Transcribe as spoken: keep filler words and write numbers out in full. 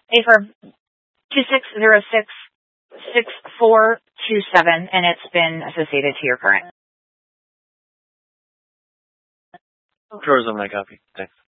A for two six zero six six four two seven, and it's been associated to your current. Drawers on my copy. Thanks.